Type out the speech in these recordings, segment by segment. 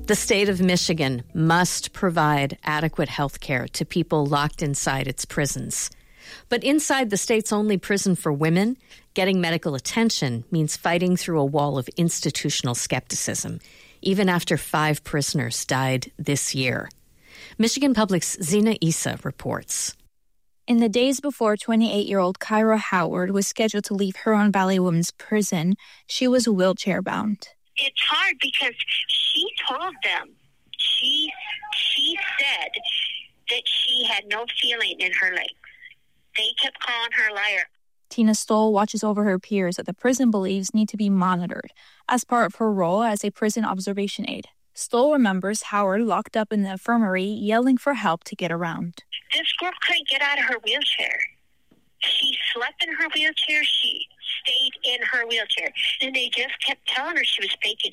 The state of Michigan must provide adequate health care to people locked inside its prisons. But inside the state's only prison for women, getting medical attention means fighting through a wall of institutional skepticism, even after 5 prisoners died this year. Michigan Public's Zina Issa reports. In the days before 28-year-old Kyra Howard was scheduled to leave Huron Valley Women's Prison, she was wheelchair-bound. It's hard because she told them, she said that she had no feeling in her legs. They kept calling her a liar. Tina Stoll watches over her peers that the prison believes need to be monitored as part of her role as a prison observation aide. Stoll remembers Howard locked up in the infirmary yelling for help to get around. This girl couldn't get out of her wheelchair. She slept in her wheelchair. She stayed in her wheelchair. And they just kept telling her she was faking.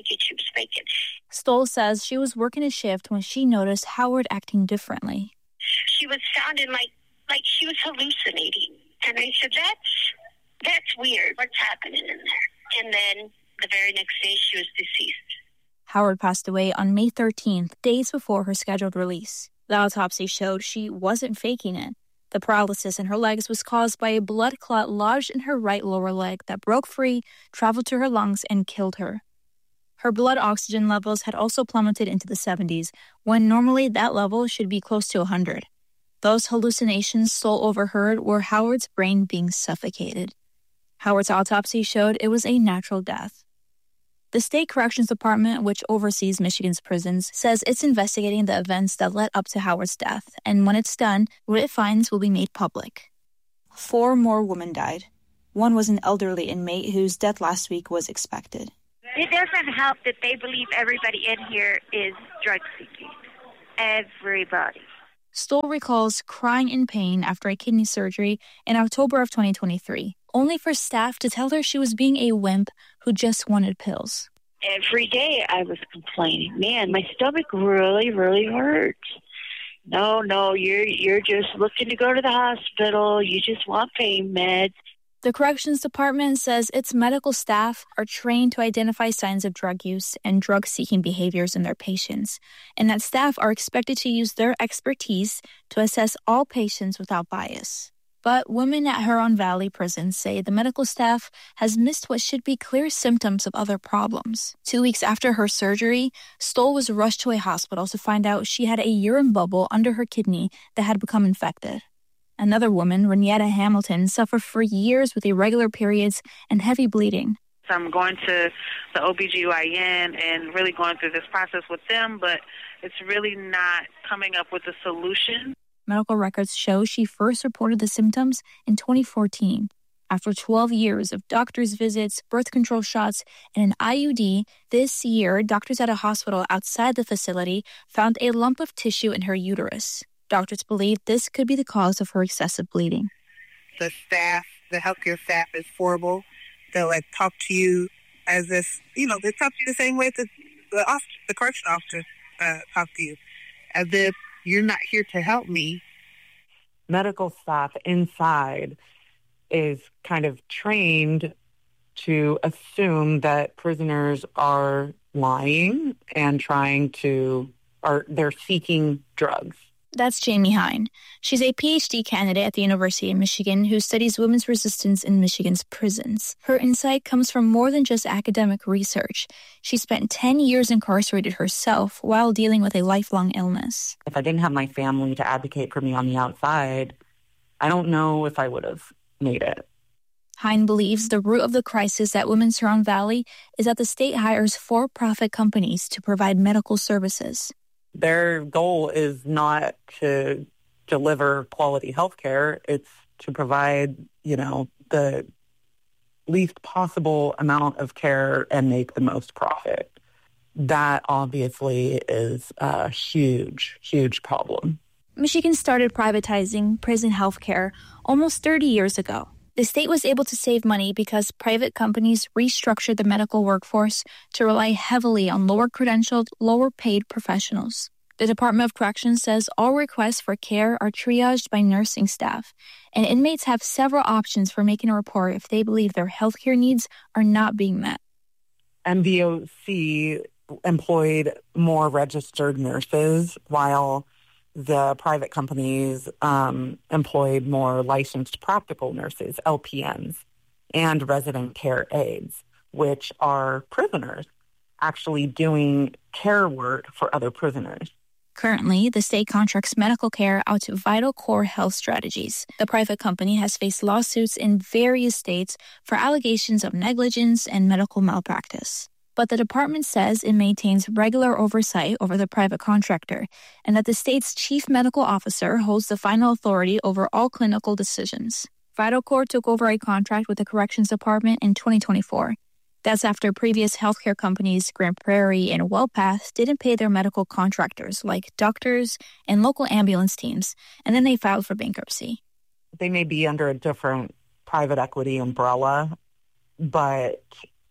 Stoll says she was working a shift when she noticed Howard acting differently. She was sounding like she was hallucinating. And I said, that's weird. What's happening in there? And then the very next day, she was deceased. Howard passed away on May 13th, days before her scheduled release. The autopsy showed she wasn't faking it. The paralysis in her legs was caused by a blood clot lodged in her right lower leg that broke free, traveled to her lungs, and killed her. Her blood oxygen levels had also plummeted into the 70s, when normally that level should be close to 100. Those hallucinations Stoll overheard were Howard's brain being suffocated. Howard's autopsy showed it was a natural death. The State Corrections Department, which oversees Michigan's prisons, says it's investigating the events that led up to Howard's death, and when it's done, what it finds will be made public. 4 more women died. One was an elderly inmate whose death last week was expected. It doesn't help that they believe everybody in here is drug seeking. Everybody. Stoll recalls crying in pain after a kidney surgery in October of 2023, only for staff to tell her she was being a wimp who just wanted pills. Every day I was complaining, man, my stomach really, really hurts. No, you're just looking to go to the hospital. You just want pain meds. The Corrections Department says its medical staff are trained to identify signs of drug use and drug-seeking behaviors in their patients, and that staff are expected to use their expertise to assess all patients without bias. But women at Huron Valley Prison say the medical staff has missed what should be clear symptoms of other problems. 2 weeks after her surgery, Stoll was rushed to a hospital to find out she had a urine bubble under her kidney that had become infected. Another woman, Renetta Hamilton, suffered for years with irregular periods and heavy bleeding. So I'm going to the OBGYN and really going through this process with them, but it's really not coming up with a solution. Medical records show she first reported the symptoms in 2014. After 12 years of doctor's visits, birth control shots, and an IUD, this year, doctors at a hospital outside the facility found a lump of tissue in her uterus. Doctors believe this could be the cause of her excessive bleeding. The staff, the healthcare staff is horrible. They'll talk to you as if, they talk to you the same way that the correction officer talk to you, as if you're not here to help me. Medical staff inside is kind of trained to assume that prisoners are lying and they're seeking drugs. That's Jamie Hine. She's a PhD candidate at the University of Michigan who studies women's resistance in Michigan's prisons. Her insight comes from more than just academic research. She spent 10 years incarcerated herself while dealing with a lifelong illness. If I didn't have my family to advocate for me on the outside, I don't know if I would have made it. Hine believes the root of the crisis at Women's Huron Valley is that the state hires for-profit companies to provide medical services. Their goal is not to deliver quality health care. It's to provide, the least possible amount of care and make the most profit. That obviously is a huge, huge problem. Michigan started privatizing prison health care almost 30 years ago. The state was able to save money because private companies restructured the medical workforce to rely heavily on lower-credentialed, lower-paid professionals. The Department of Corrections says all requests for care are triaged by nursing staff, and inmates have several options for making a report if they believe their healthcare needs are not being met. MVOC employed more registered nurses, while the private companies employed more licensed practical nurses, LPNs, and resident care aides, which are prisoners actually doing care work for other prisoners. Currently, the state contracts medical care out to Vital Core Health Strategies. The private company has faced lawsuits in various states for allegations of negligence and medical malpractice. But the department says it maintains regular oversight over the private contractor and that the state's chief medical officer holds the final authority over all clinical decisions. Vital Core took over a contract with the Corrections Department in 2024. That's after previous healthcare companies, Grand Prairie and WellPath, didn't pay their medical contractors like doctors and local ambulance teams, and then they filed for bankruptcy. They may be under a different private equity umbrella, but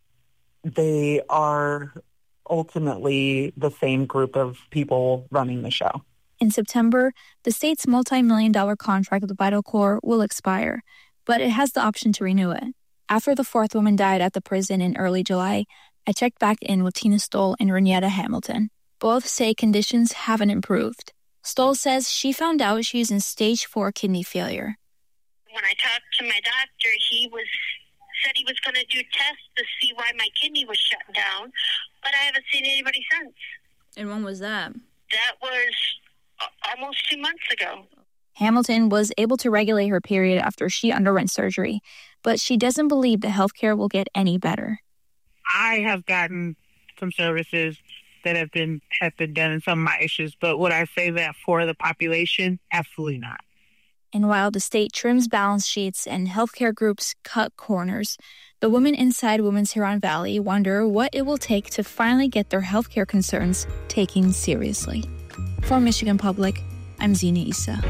they are ultimately the same group of people running the show. In September, the state's multi-million-dollar contract with Vital Core will expire, but it has the option to renew it. After the fourth woman died at the prison in early July, I checked back in with Tina Stoll and Renetta Hamilton. Both say conditions haven't improved. Stoll says she found out she's in stage 4 kidney failure. When I talked to my doctor, he said he was going to do tests to see why my kidney was shut down, but I haven't seen anybody since. And when was that? That was almost 2 months ago. Hamilton was able to regulate her period after she underwent surgery, but she doesn't believe the healthcare will get any better. I have gotten some services that have been done in some of my issues, but would I say that for the population? Absolutely not. And while the state trims balance sheets and healthcare groups cut corners, the women inside Women's Huron Valley wonder what it will take to finally get their healthcare concerns taken seriously. For Michigan Public, I'm Zina Issa.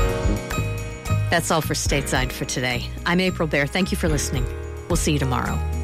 That's all for Stateside for today. I'm April Baer. Thank you for listening. We'll see you tomorrow.